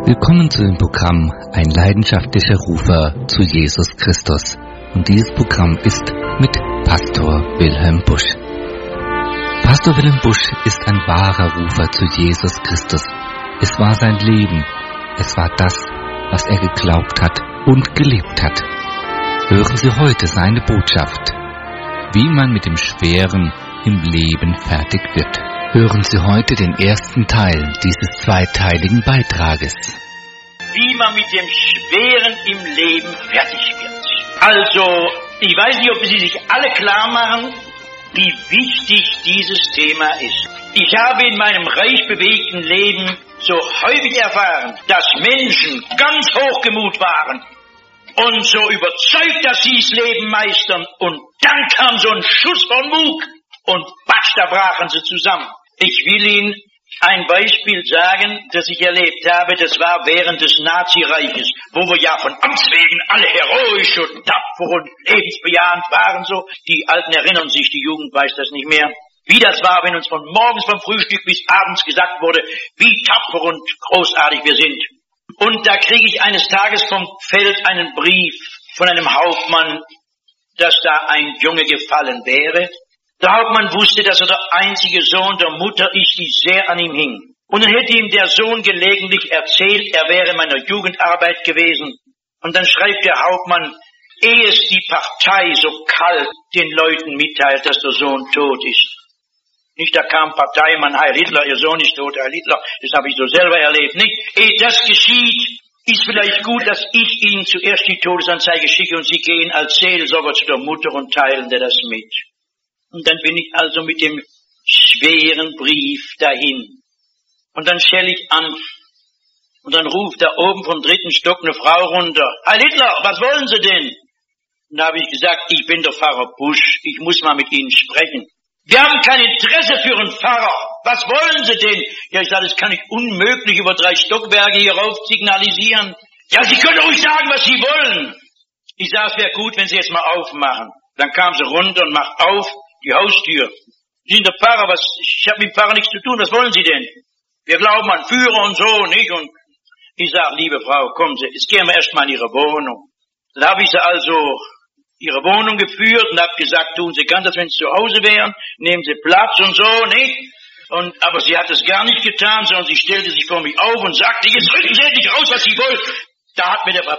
Willkommen zu dem Programm Ein leidenschaftlicher Rufer zu Jesus Christus. Und dieses Programm ist mit Pastor Wilhelm Busch. Pastor Wilhelm Busch ist ein wahrer Rufer zu Jesus Christus. Es war sein Leben. Es war das, was er geglaubt hat und gelebt hat. Hören Sie heute seine Botschaft, wie man mit dem Schweren im Leben fertig wird. Hören Sie heute den ersten Teil dieses zweiteiligen Beitrages. Wie man mit dem Schweren im Leben fertig wird. Also, ich weiß nicht, ob Sie sich alle klar machen, wie wichtig dieses Thema ist. Ich habe in meinem reich bewegten Leben so häufig erfahren, dass Menschen ganz hochgemut waren und so überzeugt, dass sie das Leben meistern. Und dann kam so ein Schuss von Bug und batsch, da brachen sie zusammen. Ich will Ihnen ein Beispiel sagen, das ich erlebt habe. Das war während des Nazireiches, wo wir ja von Amts wegen alle heroisch und tapfer und lebensbejahend waren. So, die Alten erinnern sich, die Jugend weiß das nicht mehr. Wie das war, wenn uns von morgens vom Frühstück bis abends gesagt wurde, wie tapfer und großartig wir sind. Und da kriege ich eines Tages vom Feld einen Brief von einem Hauptmann, dass da ein Junge gefallen wäre. Der Hauptmann wusste, dass er der einzige Sohn der Mutter ist, die sehr an ihm hing. Und dann hätte ihm der Sohn gelegentlich erzählt, er wäre in meiner Jugendarbeit gewesen. Und dann schreibt der Hauptmann, ehe es die Partei so kalt den Leuten mitteilt, dass der Sohn tot ist. Nicht, da kam Parteimann Heil Hitler, ihr Sohn ist tot, Heil Hitler, das habe ich so selber erlebt, nicht? Ehe das geschieht, ist vielleicht gut, dass ich Ihnen zuerst die Todesanzeige schicke und Sie gehen als Seelsorger zu der Mutter und teilen dir das mit. Und dann bin ich also mit dem schweren Brief dahin. Und dann stelle ich an. Und dann ruft da oben vom 3. Stock eine Frau runter. Heil Hitler, was wollen Sie denn? Und da habe ich gesagt, ich bin der Pfarrer Busch, ich muss mal mit Ihnen sprechen. Wir haben kein Interesse für einen Pfarrer. Was wollen Sie denn? Ja, ich sage, das kann ich unmöglich über 3 Stockwerke hier rauf signalisieren. Ja, Sie können ruhig sagen, was Sie wollen. Ich sage, es wäre gut, wenn Sie jetzt mal aufmachen. Dann kam sie runter und macht auf die Haustür. Sie sind der Pfarrer, ich habe mit dem Pfarrer nichts zu tun, was wollen Sie denn? Wir glauben an Führer und so, nicht? Und ich sage, liebe Frau, kommen Sie, jetzt gehen wir erst mal in Ihre Wohnung. Dann habe ich sie also Ihre Wohnung geführt und habe gesagt, tun Sie ganz, als wenn Sie zu Hause wären, nehmen Sie Platz und so, nicht? Aber sie hat es gar nicht getan, sondern sie stellte sich vor mich auf und sagte, jetzt rücken Sie endlich raus, was Sie wollen. Da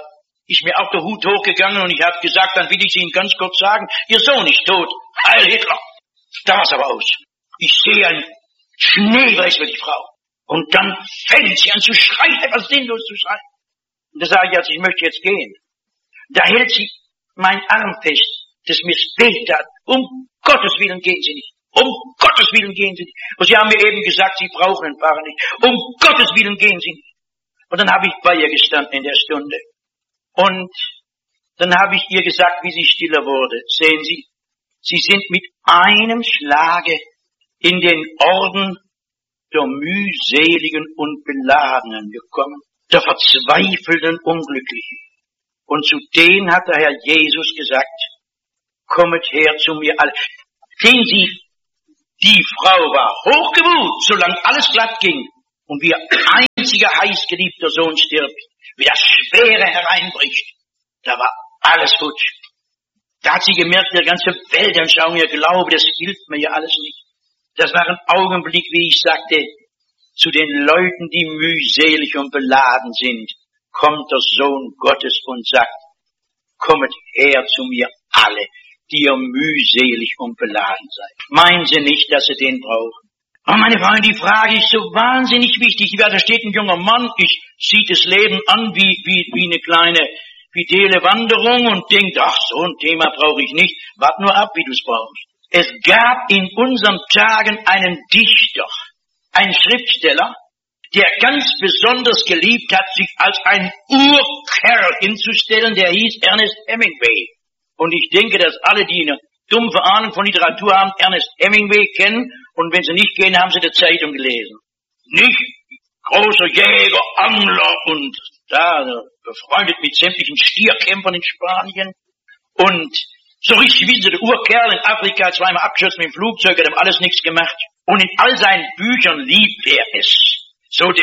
ist mir auch der Hut hochgegangen und ich habe gesagt, dann will ich Ihnen ganz kurz sagen, Ihr Sohn ist tot. Heil Hitler. Da war's aber aus. Ich sehe ein Schneeweiß für die Frau. Und dann fängt sie an zu schreien, etwas sinnlos zu schreien. Und da sage ich, also ich möchte jetzt gehen. Da hält sie meinen Arm fest, das mir weh tat. Um Gottes Willen gehen Sie nicht. Um Gottes Willen gehen Sie nicht. Und Sie haben mir eben gesagt, Sie brauchen den Pfarrer nicht. Um Gottes Willen gehen Sie nicht. Und dann habe ich bei ihr gestanden in der Stunde. Und dann habe ich ihr gesagt, wie sie stiller wurde. Sehen Sie, Sie sind mit einem Schlage in den Orden der mühseligen und Beladenen gekommen, der verzweifelten Unglücklichen. Und zu denen hat der Herr Jesus gesagt, kommet her zu mir alle. Sehen Sie, die Frau war hochgemut, solange alles glatt ging. Und wie ihr einziger heißgeliebter Sohn stirbt, wie das Schwere hereinbricht, da war alles gut. Da hat sie gemerkt, der ganze Weltanschauung, ihr Glaube, das hilft mir ja alles nicht. Das war ein Augenblick, wie ich sagte, zu den Leuten, die mühselig und beladen sind, kommt der Sohn Gottes und sagt, kommet her zu mir alle, die ihr mühselig und beladen seid. Meinen Sie nicht, dass Sie den brauchen? Aber meine Freunde, die Frage ist so wahnsinnig wichtig. Da steht ein junger Mann, sieht das Leben an wie eine kleine fidele Wanderung und denkt, ach, so ein Thema brauche ich nicht. Wart nur ab, wie du es brauchst. Es gab in unseren Tagen einen Dichter, einen Schriftsteller, der ganz besonders geliebt hat, sich als ein Urkerl hinzustellen, der hieß Ernest Hemingway. Und ich denke, dass alle, die eine dumpfe Ahnung von Literatur haben, Ernest Hemingway kennen. Und wenn sie nicht kennen, haben sie die Zeitung gelesen. Nicht? Großer Jäger, Angler und da befreundet mit sämtlichen Stierkämpfern in Spanien. Und so richtig, wissen Sie, der Urkerl in Afrika, zweimal abgeschossen mit dem Flugzeug, hat ihm alles nichts gemacht. Und in all seinen Büchern liebt er es, so den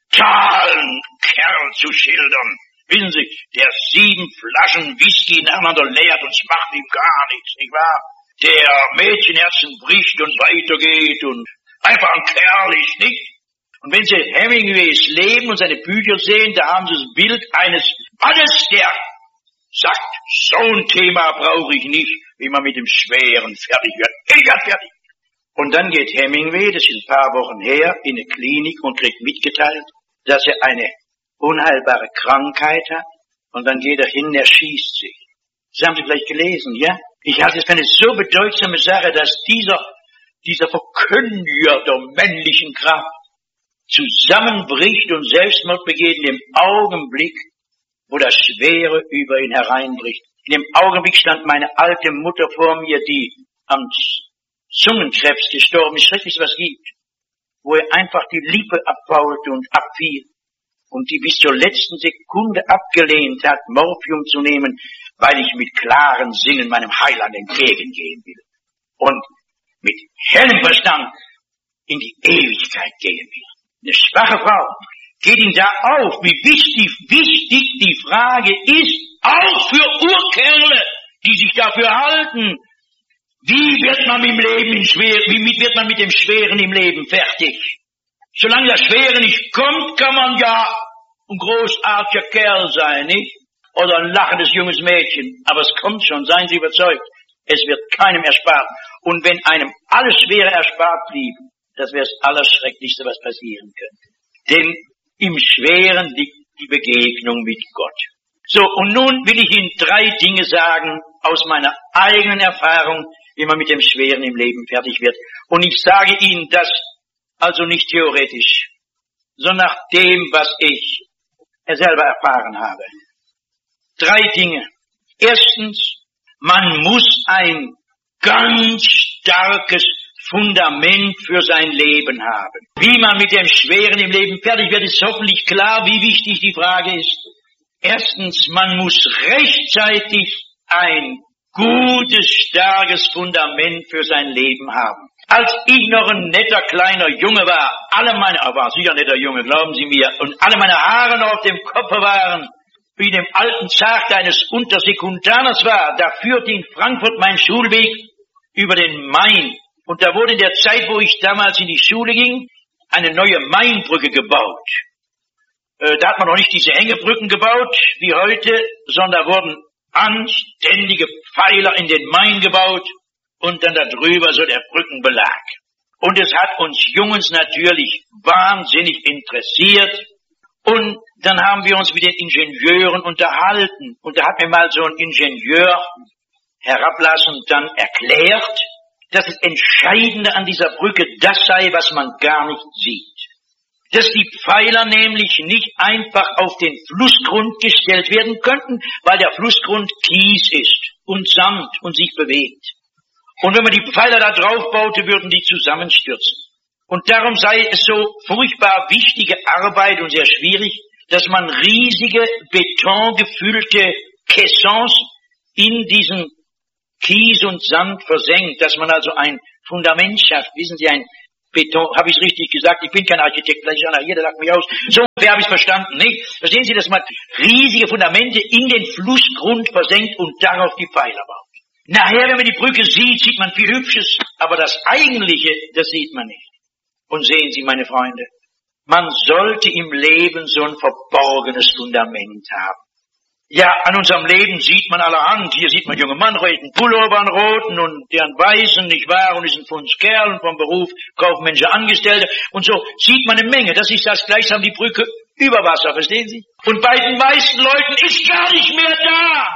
totalen Kerl zu schildern. Wissen Sie, der 7 Flaschen Whisky ineinander leert und es macht ihm gar nichts, nicht wahr? Der Mädchenherzen bricht und weitergeht und einfach ein Kerl ist, nicht? Und wenn Sie Hemingways Leben und seine Bücher sehen, da haben Sie das Bild eines Mannes, der sagt, so ein Thema brauche ich nicht, wie man mit dem Schweren fertig wird. Ich werde fertig. Und dann geht Hemingway, das ist ein paar Wochen her, in eine Klinik und kriegt mitgeteilt, dass er eine unheilbare Krankheit hat. Und dann geht er hin und erschießt sich. Das haben Sie vielleicht gelesen, ja? Ich halte es für eine so bedeutsame Sache, dass dieser Verkündiger der männlichen Kraft zusammenbricht und Selbstmord begeht in dem Augenblick, wo das Schwere über ihn hereinbricht. In dem Augenblick stand meine alte Mutter vor mir, die am Zungenkrebs gestorben ist, schrecklichste was gibt, wo er einfach die Lippe abfaulte und abfiel und die bis zur letzten Sekunde abgelehnt hat, Morphium zu nehmen, weil ich mit klaren Sinnen meinem Heiland entgegengehen will und mit hellem Verstand in die Ewigkeit gehen will. Eine schwache Frau geht ihm da auf, wie wichtig die Frage ist, auch für Urkerle, die sich dafür halten. Wie wird man wird man mit dem Schweren im Leben fertig? Solange das Schwere nicht kommt, kann man ja ein großartiger Kerl sein, nicht? Oder ein lachendes junges Mädchen. Aber es kommt schon, seien Sie überzeugt. Es wird keinem erspart. Und wenn einem alles Schwere erspart blieb, das wäre das Allerschrecklichste, was passieren könnte. Denn im Schweren liegt die Begegnung mit Gott. So, und nun will ich Ihnen 3 Dinge sagen aus meiner eigenen Erfahrung, wie man mit dem Schweren im Leben fertig wird. Und ich sage Ihnen das also nicht theoretisch, sondern nach dem, was ich selber erfahren habe. 3 Dinge. Erstens, man muss ein ganz starkes Fundament für sein Leben haben. Wie man mit dem Schweren im Leben fertig wird, ist hoffentlich klar, wie wichtig die Frage ist. Erstens, man muss rechtzeitig ein gutes, starkes Fundament für sein Leben haben. Als ich noch ein netter kleiner Junge war, war sicher ein netter Junge, glauben Sie mir, und alle meine Haare noch auf dem Kopf waren, wie in dem alten Zart eines Untersekundaners war, da führte in Frankfurt mein Schulweg über den Main. Und da wurde in der Zeit, wo ich damals in die Schule ging, eine neue Mainbrücke gebaut. Da hat man noch nicht diese Hängebrücken gebaut wie heute, sondern da wurden anständige Pfeiler in den Main gebaut und dann darüber so der Brückenbelag. Und es hat uns Jungens natürlich wahnsinnig interessiert. Und dann haben wir uns mit den Ingenieuren unterhalten. Und da hat mir mal so ein Ingenieur herablassend dann erklärt, dass das Entscheidende an dieser Brücke das sei, was man gar nicht sieht. Dass die Pfeiler nämlich nicht einfach auf den Flussgrund gestellt werden könnten, weil der Flussgrund Kies ist und Sand und sich bewegt. Und wenn man die Pfeiler da drauf baute, würden die zusammenstürzen. Und darum sei es so furchtbar wichtige Arbeit und sehr schwierig, dass man riesige betongefüllte Caissons in diesen Kies und Sand versenkt, dass man also ein Fundament schafft. Wissen Sie, ein Beton, habe ich es richtig gesagt? Ich bin kein Architekt, vielleicht ist einer hier, der lacht mich aus. So ungefähr habe ich es verstanden, nicht? Verstehen Sie, dass man riesige Fundamente in den Flussgrund versenkt und darauf die Pfeiler baut. Nachher, wenn man die Brücke sieht, sieht man viel Hübsches, aber das Eigentliche, das sieht man nicht. Und sehen Sie, meine Freunde, man sollte im Leben so ein verborgenes Fundament haben. Ja, an unserem Leben sieht man allerhand. Hier sieht man junge Mann, roten Pullover, einen roten und deren weißen, nicht wahr, und ist ein Fundskerl und vom Beruf kaufmännische Angestellte. Und so sieht man eine Menge. Das ist das gleichsam die Brücke über Wasser, verstehen Sie? Und bei den meisten Leuten ist gar nicht mehr da,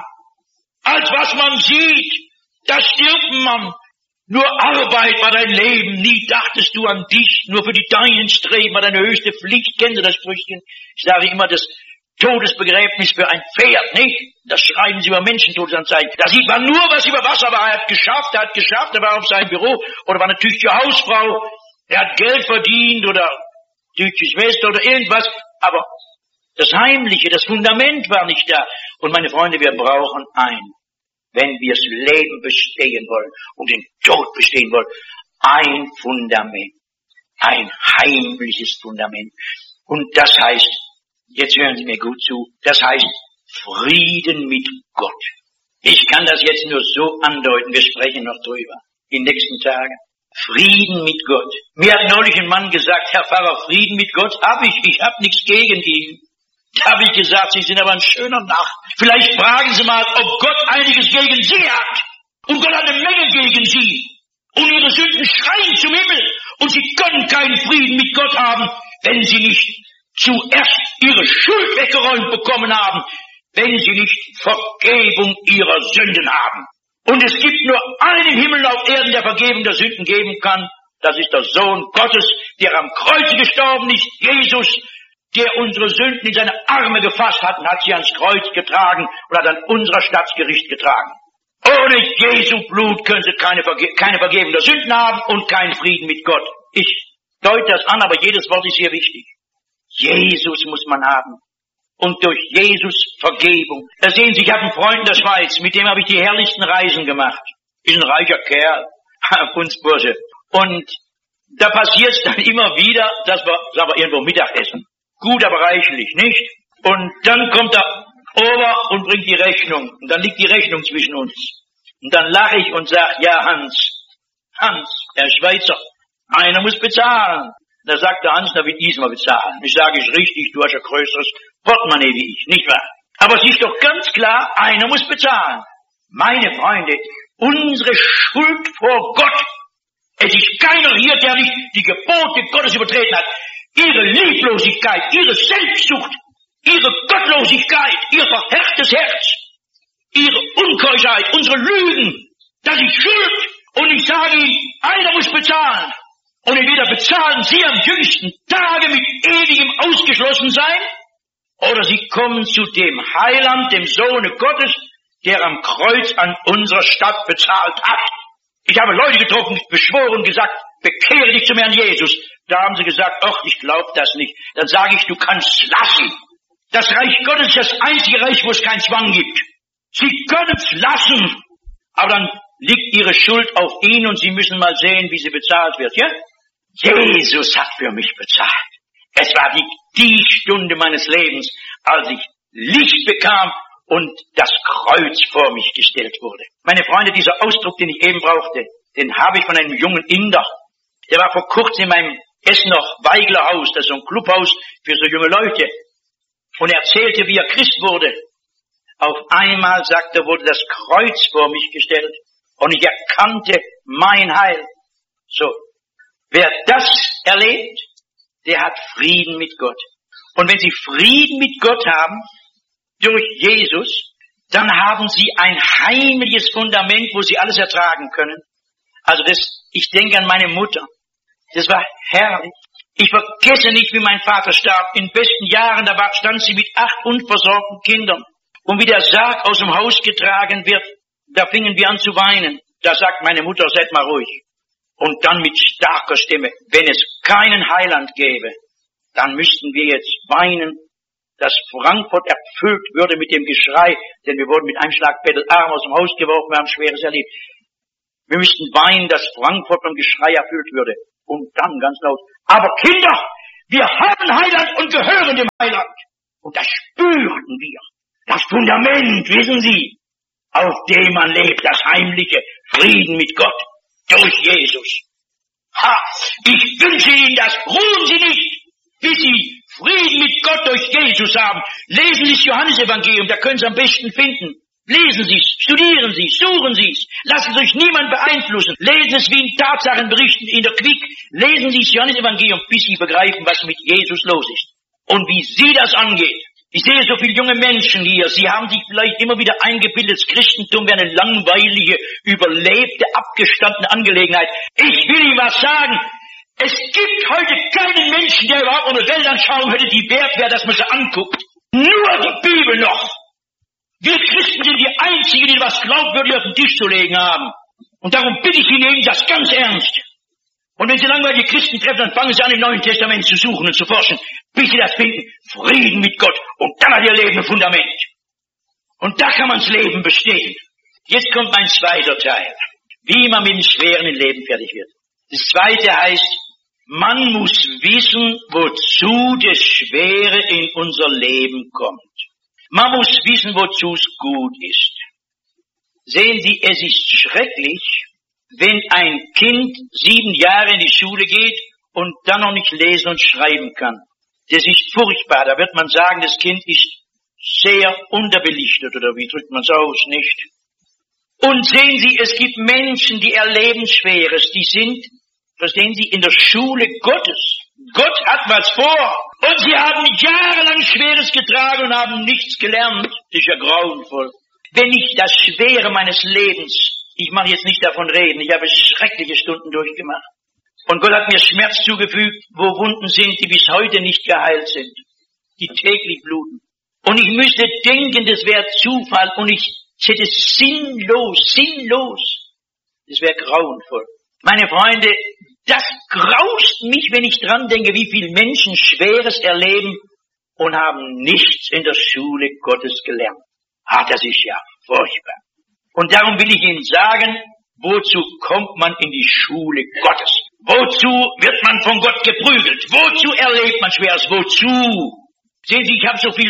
als was man sieht. Da stirbt man. Nur Arbeit war dein Leben, nie dachtest du an dich, nur für die Deinen streben war deine höchste Pflicht. Kennen Sie das Sprüchchen? Ich sage immer, das Todesbegräbnis für ein Pferd, nicht? Das schreiben Sie über Menschentodesanzeigen. Da sieht man nur, was über Wasser war. Er hat geschafft, er war auf seinem Büro oder war eine tüchtige Hausfrau. Er hat Geld verdient oder tüchtige Schwester oder irgendwas. Aber das Heimliche, das Fundament war nicht da. Und meine Freunde, wir brauchen wenn wir das Leben bestehen wollen und den Tod bestehen wollen, ein Fundament, ein heimliches Fundament. Und das heißt, jetzt hören Sie mir gut zu, das heißt Frieden mit Gott. Ich kann das jetzt nur so andeuten, wir sprechen noch drüber, in den nächsten Tagen. Frieden mit Gott. Mir hat neulich ein Mann gesagt, Herr Pfarrer, Frieden mit Gott habe ich habe nichts gegen ihn. Da habe ich gesagt, Sie sind aber ein schöner Narr. Vielleicht fragen Sie mal, ob Gott einiges gegen Sie hat. Und Gott hat eine Menge gegen Sie. Und Ihre Sünden schreien zum Himmel. Und Sie können keinen Frieden mit Gott haben, wenn Sie nicht zuerst Ihre Schuld weggeräumt bekommen haben, wenn Sie nicht Vergebung Ihrer Sünden haben. Und es gibt nur einen Himmel auf Erden, der Vergebung der Sünden geben kann. Das ist der Sohn Gottes, der am Kreuze gestorben ist, Jesus, der unsere Sünden in seine Arme gefasst hat und hat sie ans Kreuz getragen und hat an unser Staatsgericht getragen. Ohne Jesu Blut können Sie keine Vergebung der Sünden haben und keinen Frieden mit Gott. Ich deute das an, aber jedes Wort ist hier wichtig. Jesus muss man haben. Und durch Jesus Vergebung. Da sehen Sie, ich habe einen Freund in der Schweiz, mit dem habe ich die herrlichsten Reisen gemacht. Ist ein reicher Kerl, Kunstbursche. Und da passiert es dann immer wieder, dass wir irgendwo Mittagessen. Gut, aber reichlich, nicht? Und dann kommt der Ober und bringt die Rechnung. Und dann liegt die Rechnung zwischen uns. Und dann lache ich und sage, ja Hans, Herr Schweizer, einer muss bezahlen. Da sagt der Hans, da will diesmal bezahlen. Ich sage, ist richtig, du hast ein größeres Portemonnaie wie ich, nicht wahr? Aber es ist doch ganz klar, einer muss bezahlen. Meine Freunde, unsere Schuld vor Gott. Es ist keiner hier, der nicht die Gebote Gottes übertreten hat. Ihre Lieblosigkeit, ihre Selbstsucht, ihre Gottlosigkeit, ihr verhärtetes Herz, ihre Unkeuschheit, unsere Lügen, das ist Schuld. Und ich sage Ihnen, einer muss bezahlen. Und entweder bezahlen Sie am jüngsten Tage mit ewigem Ausgeschlossensein, oder Sie kommen zu dem Heiland, dem Sohne Gottes, der am Kreuz an unserer Stadt bezahlt hat. Ich habe Leute getroffen, beschworen, gesagt, bekehre dich zum Herrn Jesus. Da haben sie gesagt, ach, ich glaube das nicht. Dann sage ich, du kannst lassen. Das Reich Gottes ist das einzige Reich, wo es keinen Zwang gibt. Sie können es lassen, aber dann liegt ihre Schuld auf ihn und Sie müssen mal sehen, wie sie bezahlt wird, ja? Jesus hat für mich bezahlt. Es war die Stunde meines Lebens, als ich Licht bekam und das Kreuz vor mich gestellt wurde. Meine Freunde, dieser Ausdruck, den ich eben brauchte, den habe ich von einem jungen Inder. Der war vor kurzem in meinem Essener Weiglerhaus, das ist so ein Clubhaus für so junge Leute. Und er erzählte, wie er Christ wurde. Auf einmal, sagt er, wurde das Kreuz vor mich gestellt und ich erkannte mein Heil. So, wer das erlebt, der hat Frieden mit Gott. Und wenn Sie Frieden mit Gott haben, durch Jesus, dann haben Sie ein heimliches Fundament, wo Sie alles ertragen können. Also ich denke an meine Mutter. Das war herrlich. Ich vergesse nicht, wie mein Vater starb. In besten Jahren, da stand sie mit 8 unversorgten Kindern. Und wie der Sarg aus dem Haus getragen wird, da fingen wir an zu weinen. Da sagt meine Mutter, seid mal ruhig. Und dann mit starker Stimme, wenn es keinen Heiland gäbe, dann müssten wir jetzt weinen, dass Frankfurt erfüllt würde mit dem Geschrei, denn wir wurden mit einem Schlag bettelarm aus dem Haus geworfen, wir haben Schweres erlebt. Wir müssten weinen, dass Frankfurt vom Geschrei erfüllt würde. Und dann ganz laut, aber Kinder, wir haben Heiland und gehören dem Heiland. Und das spürten wir. Das Fundament, wissen Sie, auf dem man lebt, das heimliche Frieden mit Gott durch Jesus. Ha, ich wünsche Ihnen das. Ruhen Sie nicht, bis Sie Frieden mit Gott durch Jesus haben. Lesen Sie das Johannesevangelium, da können Sie am besten finden. Lesen Sie es, studieren Sie es, suchen Sie es. Lassen Sie sich niemand beeinflussen. Lesen es wie in Tatsachenberichten in der Quick. Lesen Sie das Johannesevangelium, bis Sie begreifen, was mit Jesus los ist. Und wie Sie das angeht. Ich sehe so viele junge Menschen hier. Sie haben sich vielleicht immer wieder eingebildet, das Christentum wäre eine langweilige, überlebte, abgestandene Angelegenheit. Ich will Ihnen was sagen. Es gibt heute keinen Menschen, der überhaupt eine Weltanschauung hätte, die wert wäre, dass man sie anguckt. Nur die Bibel noch. Wir Christen sind die Einzigen, die was glaubwürdig auf den Tisch zu legen haben. Und darum bitte ich Ihnen eben das ganz ernst. Und wenn Sie langweilige Christen treffen, dann fangen Sie an, im Neuen Testament zu suchen und zu forschen, bis Sie das finden. Frieden mit Gott. Und dann hat Ihr Leben ein Fundament. Und da kann man das Leben bestehen. Jetzt kommt mein zweiter Teil. Wie man mit dem schweren Leben fertig wird. Das zweite heißt, Man muss wissen, wozu das Schwere in unser Leben kommt. Man muss wissen, wozu es gut ist. Sehen Sie, es ist schrecklich, wenn ein Kind 7 Jahre in die Schule geht und dann noch nicht lesen und schreiben kann. Das ist furchtbar. Da wird man sagen, das Kind ist sehr unterbelichtet, oder wie drückt man es aus, nicht? Und sehen Sie, es gibt Menschen, die erleben Schweres, die sind, verstehen Sie, in der Schule Gottes. Gott hat was vor. Und sie haben jahrelang Schweres getragen und haben nichts gelernt. Das ist ja grauenvoll. Wenn ich das Schwere meines Lebens, ich mache jetzt nicht davon reden, ich habe schreckliche Stunden durchgemacht. Und Gott hat mir Schmerz zugefügt, wo Wunden sind, die bis heute nicht geheilt sind, die täglich bluten. Und ich müsste denken, das wäre Zufall und ich hätte sinnlos. Das wäre grauenvoll. Meine Freunde, das graust mich, wenn ich dran denke, wie viele Menschen Schweres erleben und haben nichts in der Schule Gottes gelernt. Das ist ja furchtbar. Und darum will ich Ihnen sagen, wozu kommt man in die Schule Gottes? Wozu wird man von Gott geprügelt? Wozu erlebt man Schweres? Wozu? Sehen Sie, ich habe so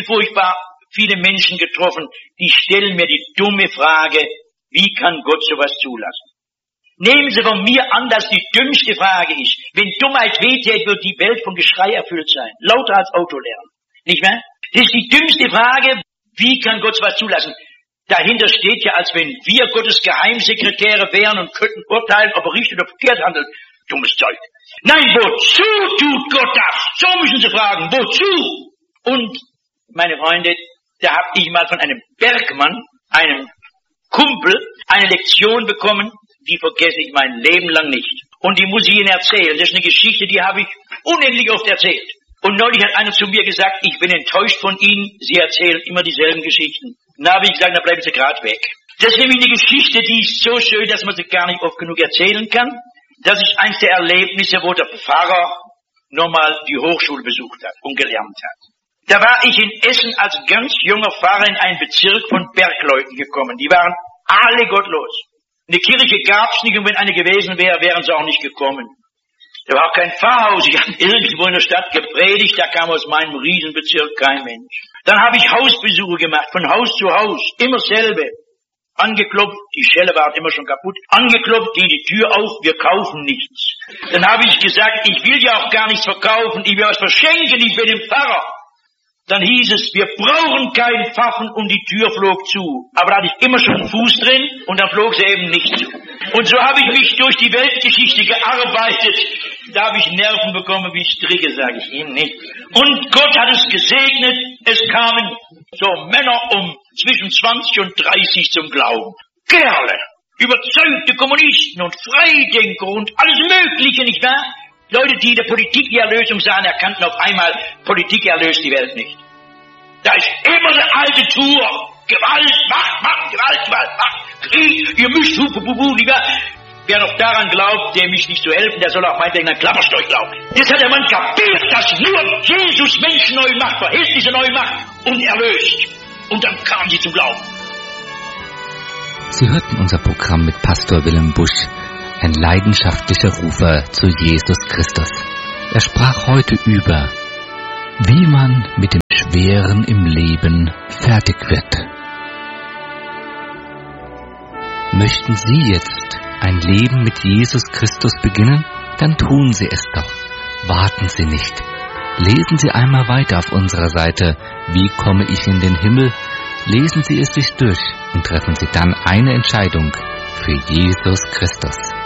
viele Menschen getroffen, die stellen mir die dumme Frage, wie kann Gott sowas zulassen? Nehmen Sie von mir an, dass die dümmste Frage ist. Wenn Dummheit wehtät, wird die Welt von Geschrei erfüllt sein. Lauter als Autolärm. Nicht wahr? Das ist die dümmste Frage, wie kann Gott sowas zulassen? Dahinter steht ja, als wenn wir Gottes Geheimsekretäre wären und könnten urteilen, ob er richtig oder verkehrt handelt. Dummes Zeug. Nein, wozu tut Gott das? So müssen Sie fragen, wozu? Und, meine Freunde, da habe ich mal von einem Bergmann, einem Kumpel, eine Lektion bekommen, die vergesse ich mein Leben lang nicht. Und die muss ich Ihnen erzählen. Das ist eine Geschichte, die habe ich unendlich oft erzählt. Und neulich hat einer zu mir gesagt, ich bin enttäuscht von Ihnen, Sie erzählen immer dieselben Geschichten. Da habe ich gesagt, da bleiben Sie gerade weg. Das ist nämlich eine Geschichte, die ist so schön, dass man sie gar nicht oft genug erzählen kann. Das ist eins der Erlebnisse, wo der Pfarrer nochmal die Hochschule besucht hat und gelernt hat. Da war ich in Essen als ganz junger Pfarrer in einen Bezirk von Bergleuten gekommen. Die waren alle gottlos. Eine Kirche gab's nicht und wenn eine gewesen wäre, wären sie auch nicht gekommen. Da war auch kein Pfarrhaus. Ich habe irgendwo in der Stadt gepredigt, da kam aus meinem Riesenbezirk kein Mensch. Dann habe ich Hausbesuche gemacht, von Haus zu Haus, immer selbe. Angeklopft, die Schelle war immer schon kaputt. Angeklopft, ging die Tür auf, wir kaufen nichts. Dann habe ich gesagt, ich will ja auch gar nichts verkaufen, ich will was verschenken, ich bin im Pfarrer. Dann hieß es, wir brauchen keinen Pfaffen und die Tür flog zu. Aber da hatte ich immer schon einen Fuß drin und dann flog sie eben nicht zu. Und so habe ich mich durch die Weltgeschichte gearbeitet. Da habe ich Nerven bekommen wie Stricke, sage ich Ihnen nicht. Und Gott hat es gesegnet. Es kamen so Männer zwischen 20 und 30 zum Glauben. Kerle, überzeugte Kommunisten und Freidenker und alles Mögliche, nicht wahr? Leute, die in der Politik die Erlösung sahen, erkannten auf einmal, Politik erlöst die Welt nicht. Da ist immer eine alte Tour. Gewalt, Macht, Gewalt, Macht, Krieg, ihr müsst, nicht wahr? Wer noch daran glaubt, dem ist nicht zu helfen, der soll auch meinetwegen an Klapperstorch glauben. Jetzt hat der Mann kapiert, dass nur Jesus Menschen neu macht, Verhältnisse neu macht und erlöst. Und dann kamen sie zum Glauben. Sie hörten unser Programm mit Pastor Wilhelm Busch, ein leidenschaftlicher Rufer zu Jesus Christus. Er sprach heute über, wie man mit dem Schweren im Leben fertig wird. Möchten Sie jetzt ein Leben mit Jesus Christus beginnen? Dann tun Sie es doch. Warten Sie nicht. Lesen Sie einmal weiter auf unserer Seite, wie komme ich in den Himmel? Lesen Sie es sich durch und treffen Sie dann eine Entscheidung für Jesus Christus.